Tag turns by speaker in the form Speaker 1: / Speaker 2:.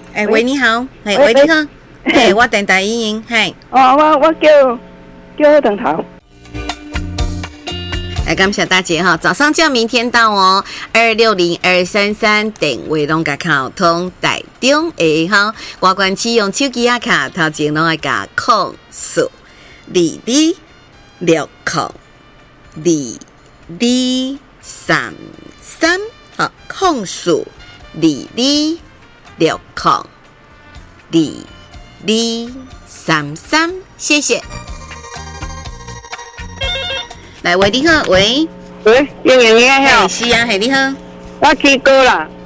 Speaker 1: 喂，你好，喂，你好，我电台语音，
Speaker 2: 我叫邓头。
Speaker 1: 感谢大家哈，早上叫明天到哦，260-233电话拢甲沟通台中的哈，外观使用手机卡，头前拢爱甲控数22602233，好，控数22602233，谢谢。来，喂，你好，喂，
Speaker 2: 喂，演员你好，
Speaker 1: 是啊，你好，
Speaker 2: 我去过啦。